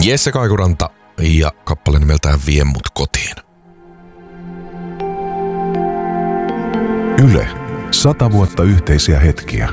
Jesse Kaikuranta ja kappale nimeltään Vie mut kotiin. Yle. 100 vuotta yhteisiä hetkiä.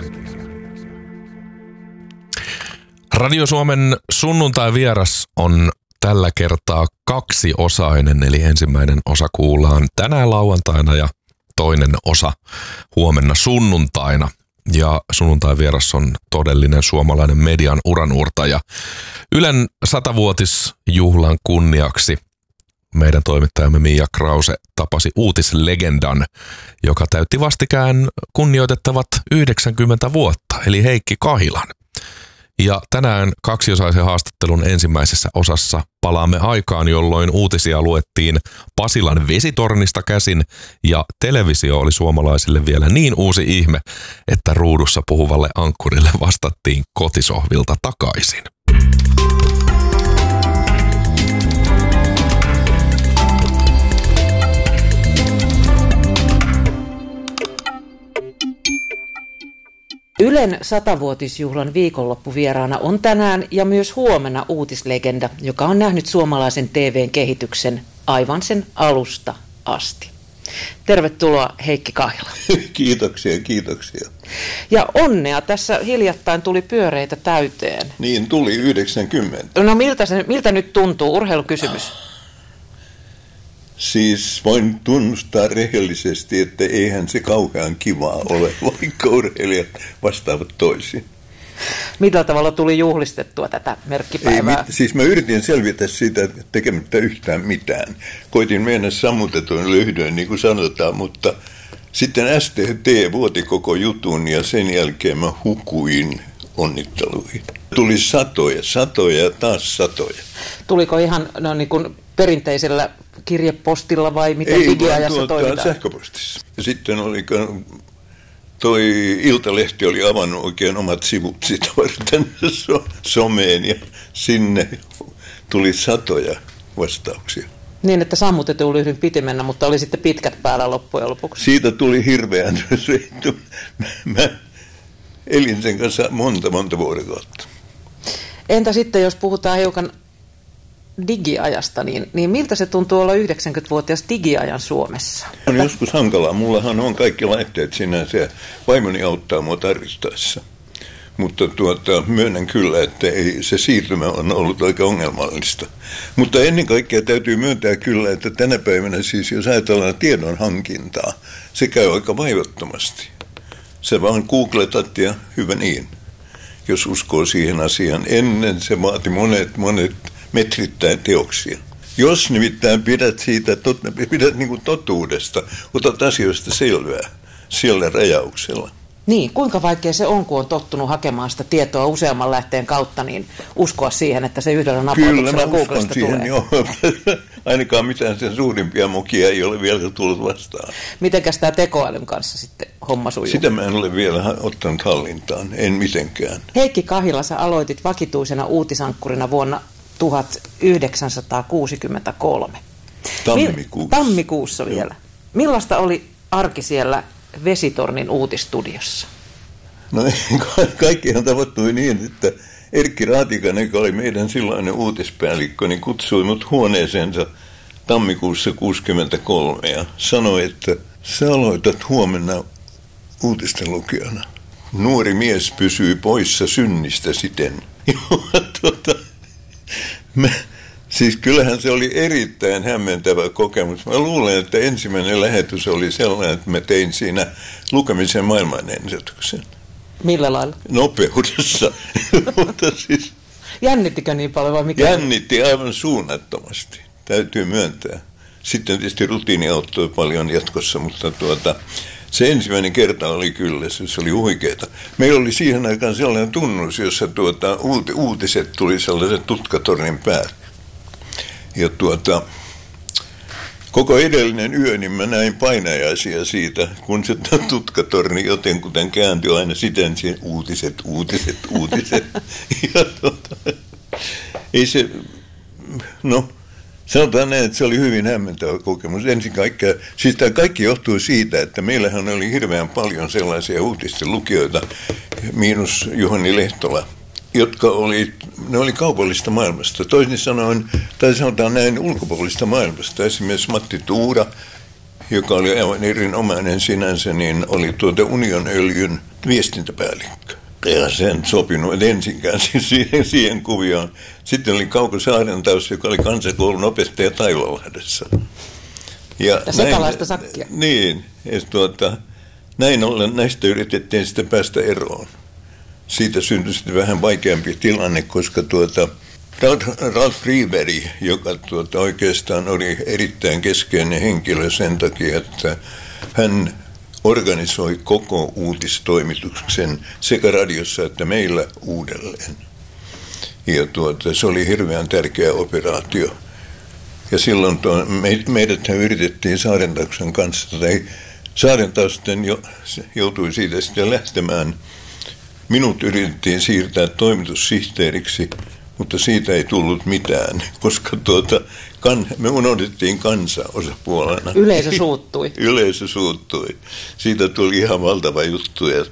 Radio Suomen sunnuntai-vieras on tällä kertaa kaksiosainen, eli ensimmäinen osa kuullaan tänään lauantaina ja toinen osa huomenna sunnuntaina. Ja sunnuntai-vieras on todellinen suomalainen median uranuurtaja. Ylen 100-vuotisjuhlan kunniaksi meidän toimittajamme Mia Krause tapasi uutislegendan, joka täytti vastikään kunnioitettavat 90 vuotta, eli Heikki Kahilan. Ja tänään kaksiosaisen haastattelun ensimmäisessä osassa palaamme aikaan, jolloin uutisia luettiin Pasilan vesitornista käsin ja televisio oli suomalaisille vielä niin uusi ihme, että ruudussa puhuvalle ankkurille vastattiin kotisohvilta takaisin. Ylen 100-vuotisjuhlan viikonloppuvieraana on tänään ja myös huomenna uutislegenda, joka on nähnyt suomalaisen TV:n kehityksen aivan sen alusta asti. Tervetuloa Heikki Kahila. Kiitoksia. Ja onnea, tässä hiljattain tuli pyöreitä täyteen. Niin, tuli 90. No miltä nyt tuntuu? Urheilukysymys. Siis voin tunnustaa rehellisesti, että eihän se kauhean kivaa ole, vaikka urheilijat vastaavat toisiin. Millä tavalla tuli juhlistettua tätä merkkipäivää? Siis mä yritin selvitä siitä tekemättä yhtään mitään. Koitin mennä sammutetuin lyhdyin, niin kuin sanotaan, mutta sitten STT vuoti koko jutun ja sen jälkeen mä hukuin onnitteluihin. Tuli satoja ja taas satoja. Tuliko ihan niin kuin perinteisellä kirjepostilla vai miten digiajassa toimitaan? Sähköpostissa. Ja sitten toi Iltalehti oli avannut oikein omat sivut sitä varten someen ja sinne tuli satoja vastauksia. Niin, että sammutetun lyhdyn piti mennä, mutta oli sitten pitkät päällä loppujen lopuksi. Siitä tuli hirveän reittu. Mä elin sen kanssa monta vuorokautta. Entä sitten, jos puhutaan hiukan digiajasta, niin miltä se tuntuu olla 90-vuotias digiajan Suomessa? On joskus hankalaa. Mullahan on kaikki laitteet sinänsä ja vaimoni auttaa mua tarvittaessa. Mutta myönnän kyllä, että se siirtymä on ollut aika ongelmallista. Mutta ennen kaikkea täytyy myöntää kyllä, että tänä päivänä siis jos ajatellaan tiedon hankintaa, se käy aika vaivattomasti. Se vaan googletat ja hyvä niin, jos uskoo siihen asiaan. Ennen se vaati monet metrittäin teoksia. Jos nimittäin pidät niin kuin totuudesta, otat asioista selvää siellä rajauksella. Niin, kuinka vaikea se on, kun on tottunut hakemaan sitä tietoa useamman lähteen kautta, niin uskoa siihen, että se yhdellä napautuksella Googlesta tulee? Kyllä, mä uskon siihen, joo. Ainakaan mitään sen suurimpia mokia ei ole vielä tullut vastaan. Mitenkäs tämä tekoälyn kanssa sitten homma sujuu? Sitä mä en ole vielä ottanut hallintaan, en mitenkään. Heikki Kahila, sä aloitit vakituisena uutisankkurina vuonna 1963. Tammikuussa vielä. Millaista oli arki siellä Vesitornin uutistudiossa? No kaikkihan tapahtui niin, että Erkki Raatikainen, joka oli meidän silloinen uutispäällikkö, niin kutsui mut huoneeseensa tammikuussa 1963 ja sanoi, että sä aloitat huomenna uutisten lukijana. Nuori mies pysyy poissa synnistä siten. Siis kyllähän se oli erittäin hämmentävä kokemus. Mä luulen, että ensimmäinen lähetys oli sellainen, että mä tein siinä lukemisen maailmanennätyksen. Millä lailla? Nopeudessa. Mutta siis jännittikö niin paljon vai mikä? Jännitti aivan suunnattomasti, täytyy myöntää. Sitten tietysti rutiini auttoi paljon jatkossa, mutta se ensimmäinen kerta oli kyllä, se oli huikeeta. Meillä oli siihen aikaan sellainen tunnus, jossa uutiset tuli sellaisen tutkatornin päälle. Ja koko edellinen yö, niin mä näin painajaisia siitä, kun se tutkatorni jotenkuten kääntyi aina siten siihen uutiset. Ja ei se, sanotaan näin, että se oli hyvin hämmentävä kokemus. Ensin kaikkea, siis tämä kaikki johtui siitä, että meillähän oli hirveän paljon sellaisia uutisten lukijoita, miinus Juhani Lehtola, jotka oli kaupallista maailmasta. Toisin sanoen, tai sanotaan näin, ulkopuolista maailmasta. Esimerkiksi Matti Tuura, joka oli aivan erinomainen sinänsä, niin oli Union Öljyn viestintäpäällikkö. Ja sen sopinut ensinkään siihen kuvioon. Sitten oli Kauko Saarentaus, joka oli kansakoulun opettaja Taivalahdessa. Ja sekalaista sakkia. Niin, näin ollen näistä yritettiin sitten päästä eroon. Siitä syntyi sitten vähän vaikeampi tilanne, koska Ralf Friberg, joka oikeastaan oli erittäin keskeinen henkilö sen takia, että hän organisoi koko uutistoimituksen sekä radiossa että meillä uudelleen. Ja se oli hirveän tärkeä operaatio. Ja silloin meidät yritettiin Saarentauksen kanssa, tai Saarentaus sitten joutui siitä sitten lähtemään. Minut yritettiin siirtää toimitussihteeriksi, mutta siitä ei tullut mitään, koska me unohdettiin kansa osapuolena. Yleisö suuttui. Yleisö suuttui. Siitä tuli ihan valtava juttu. Ja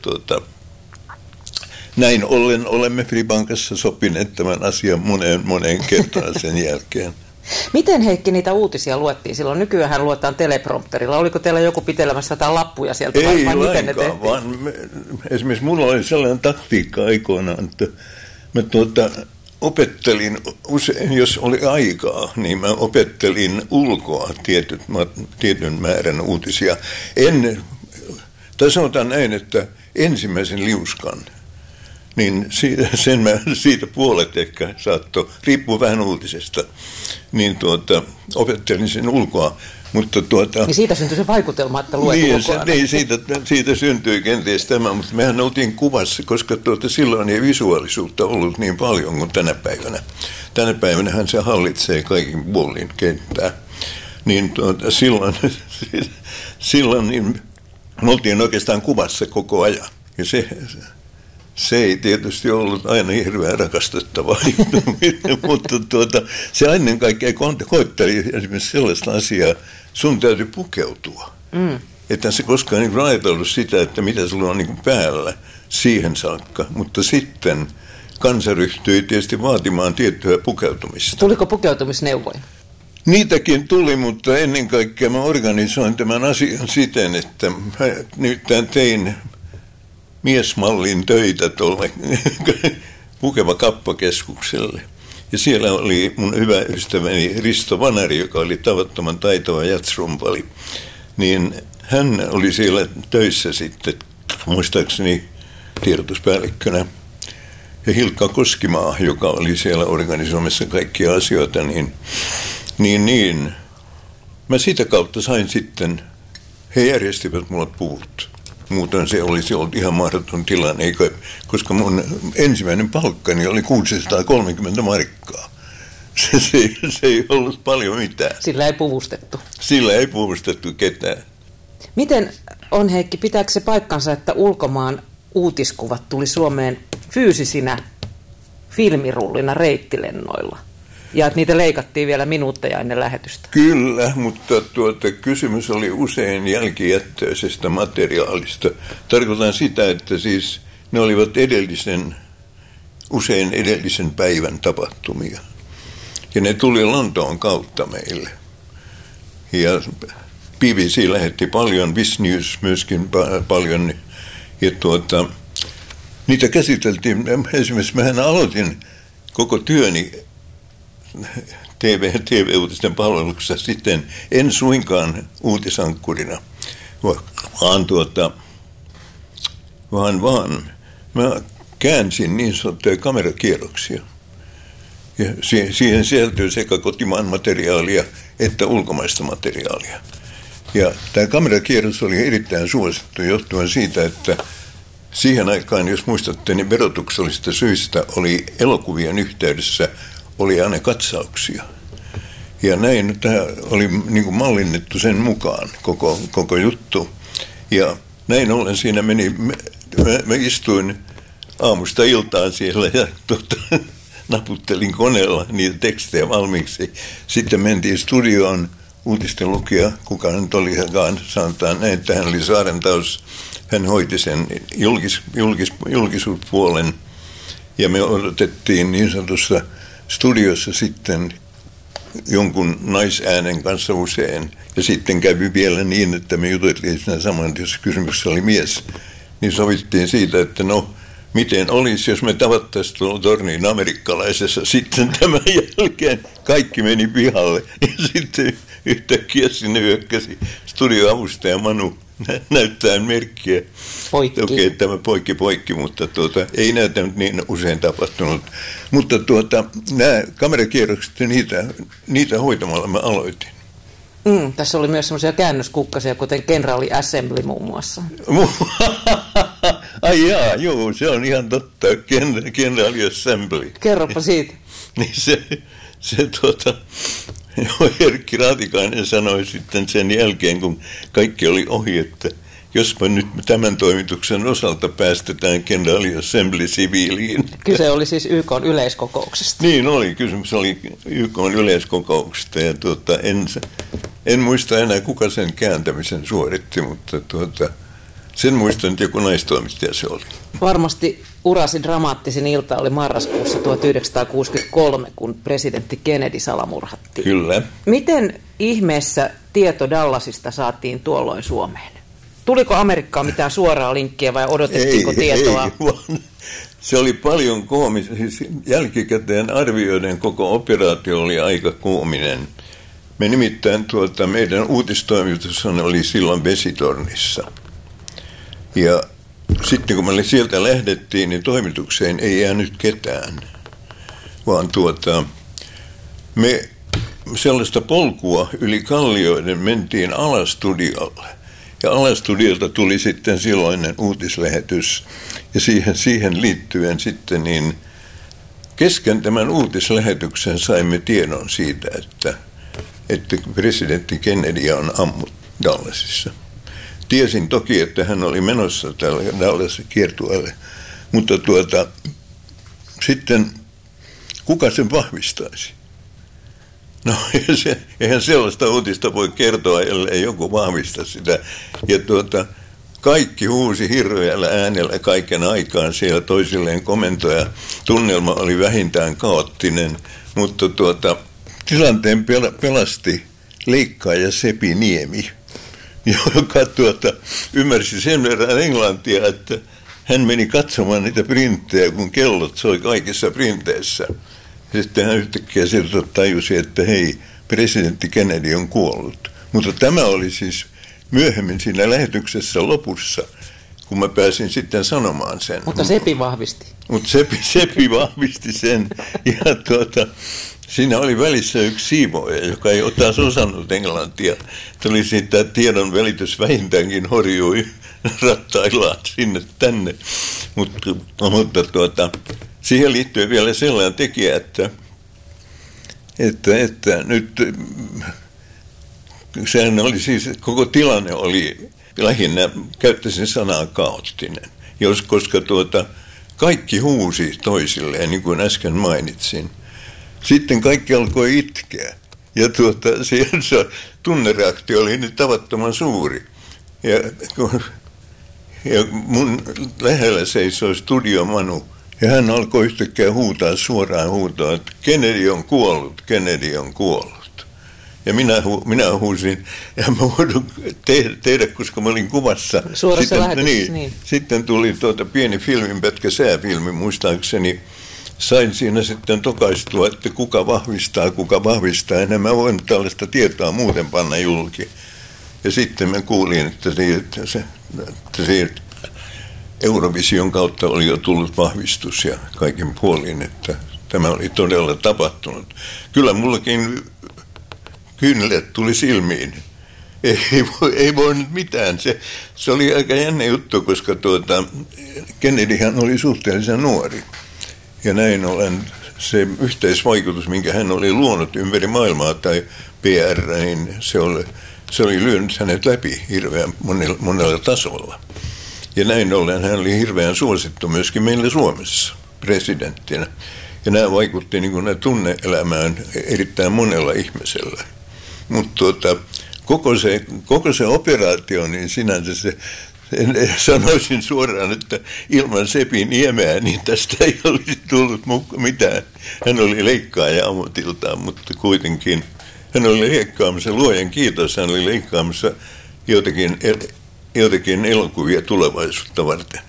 näin ollen olemme Fribankassa sopineet tämän asian moneen kertaan sen jälkeen. Miten, Heikki, niitä uutisia luettiin silloin? Nykyään luetaan teleprompterilla. Oliko teillä joku pitelemässä jotain lappuja sieltä? Ei lainkaan, vaan esimerkiksi mulla oli sellainen taktiikka aikoinaan, että mä opettelin usein, jos oli aikaa, niin mä opettelin ulkoa tietyn määrän uutisia. Tai sanotaan näin, että ensimmäisen liuskan, niin siitä puolet ehkä saattoi, riippuu vähän uutisesta, niin opettelin sen ulkoa. Mutta niin siitä syntyi se vaikutelma, että luet ulkoa. Niin, siitä syntyi kenties tämä, mutta mehän oltiin kuvassa, koska silloin ei visuaalisuutta ollut niin paljon kuin tänä päivänä. Tänä päivänähän se hallitsee kaikin puolin kenttää. Niin silloin niin me oltiin oikeastaan kuvassa koko ajan. Ja se ei tietysti ollut aina hirveän rakastettavaa, mutta se ennen kaikkea koetteli esimerkiksi sellaista asiaa, sun täytyy pukeutua. Että se koskaan ei ajatellut sitä, että mitä sulla on niin päällä siihen saakka, mutta sitten kansa ryhtyi tietysti vaatimaan tiettyä pukeutumista. Tuliko pukeutumisneuvoja? Niitäkin tuli, mutta ennen kaikkea mä organisoin tämän asian siten, että nyt tein miesmallin töitä tuolle Pukeva Kappakeskukselle. Ja siellä oli mun hyvä ystäväni Risto Vanari, joka oli tavattoman taitava jazzrumpali. Niin hän oli siellä töissä sitten, muistaakseni tiedotuspäällikkönä. Ja Hilkka Koskimaa, joka oli siellä organisoimassa kaikkia asioita, niin. Mä sitä kautta sain sitten, he järjestivät mulle puvut. Muuten se olisi ollut ihan mahdoton tilanne, koska mun ensimmäinen palkkani oli 630 markkaa. Se ei ollut paljon mitään. Sillä ei puvustettu. Sillä ei puvustettu ketään. Miten on, Heikki, pitääkö se paikkansa, että ulkomaan uutiskuvat tuli Suomeen fyysisinä filmirullina reittilennoilla? Ja että niitä leikattiin vielä minuutteja ennen lähetystä. Kyllä, mutta kysymys oli usein jälkijättöisestä materiaalista. Tarkoitan sitä, että siis ne olivat usein edellisen päivän tapahtumia. Ja ne tuli Lontoon kautta meille. Ja BBC lähetti paljon, Viz News myöskin paljon. Ja niitä käsiteltiin, esimerkiksi mähän aloitin koko työni TV-uutisten palveluksessa sitten en suinkaan uutisankkurina, vaan mä käänsin niin sanottuja kamerakierroksia. Ja siihen sisältyy sekä kotimaan materiaalia että ulkomaista materiaalia. Ja tämä kamerakierros oli erittäin suosittu johtuen siitä, että siihen aikaan, jos muistatte, niin verotuksellisista syistä oli elokuvien yhteydessä oli aina katsauksia. Ja näin tämä oli niin kuin mallinnettu sen mukaan koko juttu. Ja näin ollen siinä meni, mä istuin aamusta iltaan siellä ja naputtelin koneella niitä tekstejä valmiiksi. Sitten mentiin studioon uutisten lukija, kuka nyt olikaan, sanotaan näin, että hän oli Saarentaus. Hän hoiti sen julkisuuspuolen. Ja me odotettiin niin sanotussa studiossa sitten jonkun naisäänen kanssa usein. Ja sitten kävi vielä niin, että me juteltiin siinä saman, jos kysymyksessä oli mies. Niin sovittiin siitä, että no, miten olisi, jos me tavattaisiin tuolla torniin amerikkalaisessa. Sitten tämän jälkeen kaikki meni pihalle. Ja sitten yhtäkkiä sinne hyökkäsi studioavustaja Manu näyttää merkkiä. Poikki. Okei, tämä poikki, mutta ei näytä niin usein tapahtunut. Mutta nämä kamerakierrokset, niitä hoitamalla mä aloitin. Tässä oli myös semmoisia käännöskukkasia, kuten Kenraali Assembly muun muassa. Ai jaa, joo, se on ihan totta, Kenraali Assembly. Kerropa siitä. Niin Erkki Raatikainen sanoi sitten sen jälkeen, kun kaikki oli ohi, että jospa nyt tämän toimituksen osalta päästetään Kenraali Assembly siviiliin. Kyse oli siis YK:n yleiskokouksesta. Niin oli, kysymys oli YK:n yleiskokouksesta ja en muista enää kuka sen kääntämisen suoritti, mutta sen muistan, että joku naistoimittaja se oli. Varmasti urasi dramaattisin ilta oli marraskuussa 1963, kun presidentti Kennedy salamurhattiin. Kyllä. Miten ihmeessä tieto Dallasista saatiin tuolloin Suomeen? Tuliko Amerikkaan mitään suoraa linkkiä vai odotettiinko tietoa? Ei, vaan se oli paljon koomista. Siis jälkikäteen arvioiden koko operaatio oli aika koominen. Me nimittäin meidän uutistoimitus oli silloin Vesitornissa. Ja sitten kun me sieltä lähdettiin, niin toimitukseen ei jäänyt ketään, vaan me sellaista polkua yli kallioiden mentiin alastudiolle. Ja alastudiolta tuli sitten silloinen uutislähetys ja siihen liittyen sitten niin kesken tämän uutislähetyksen saimme tiedon siitä, että presidentti Kennedy on ammuttu Dallasissa. Tiesin toki, että hän oli menossa tällä Dallasin kiertueelle, mutta sitten kuka sen vahvistaisi? No eihän sellaista uutista voi kertoa, ellei joku vahvista sitä. Ja kaikki huusi hirveällä äänellä kaiken aikaan siellä toisilleen komentoja. Tunnelma oli vähintään kaoottinen, mutta tilanteen pelasti leikkaaja Sepi Niemi, joka ymmärsi sen verran englantia, että hän meni katsomaan niitä printtejä, kun kellot soi kaikissa printeissä. Sitten hän yhtäkkiä sieltä tajusi, että hei, presidentti Kennedy on kuollut. Mutta tämä oli siis myöhemmin siinä lähetyksessä lopussa, kun mä pääsin sitten sanomaan sen. Mutta Sepi vahvisti. Mutta Sepi vahvisti sen. Ja siinä oli välissä yksi siivooja, joka ei taas osannut englantia. Tuli siitä tiedon välitys vähintäänkin horjui rattaillaan sinne tänne. Mutta siihen liittyy vielä sellainen tekijä, että nyt sehän oli siis, koko tilanne oli lähinnä, käyttäisin sanaa kaoottinen, koska kaikki huusi toisilleen, niin kuin äsken mainitsin. Sitten kaikki alkoi itkeä ja se tunnereaktio oli nyt tavattoman suuri. Ja mun lähellä seisoi Studio Manu. Ja hän alkoi yhtäkkiä huutaa suoraan huutoa, että Kennedy on kuollut, Kennedy on kuollut. Ja minä huusin, ja mä voin tehdä, koska mä olin kuvassa. Suorassa lähetyksessä, niin. Sitten tuli pieni filminpätkä, sääfilmi muistaakseni. Sain siinä sitten tokaistua, että kuka vahvistaa. Enhän mä voin tällaista tietoa muuten panna julki. Ja sitten mä kuulin, että se Eurovision kautta oli jo tullut vahvistus ja kaikin puolin, että tämä oli todella tapahtunut. Kyllä mullakin kyynelet tuli silmiin. Ei voi nyt mitään. Se oli aika jännä juttu, koska Kennedyhän oli suhteellisen nuori. Ja näin ollen se yhteisvaikutus, minkä hän oli luonut ympäri maailmaa tai PR, niin se oli lyönyt hänet läpi hirveän monella tasolla. Ja näin ollen hän oli hirveän suosittu myöskin meillä Suomessa presidenttinä. Ja nämä vaikutti niin kuin tunne-elämään erittäin monella ihmisellä. Mutta koko se operaatio, niin sinänsä Sanoisin suoraan, että ilman Sepi Niemeä niin tästä ei olisi tullut mitään. Hän oli leikkaaja ammatiltaan, mutta kuitenkin hän oli leikkaamassa, luojan kiitos, hän oli leikkaamassa joitakin elokuvia tulevaisuutta varten.